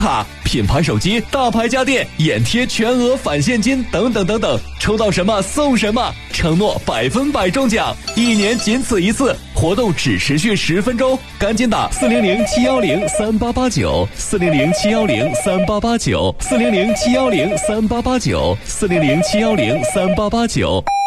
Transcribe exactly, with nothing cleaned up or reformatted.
卡、品牌手机、大牌家电、眼贴全额返现金等等等等，抽到什么送什么，承诺百分百中奖，一年仅此一次，活动只持续十分钟，赶紧打四零零七幺零三八八九，四零零七幺零三八八九，四零零七幺零三八八九，四零零七幺零三八八九。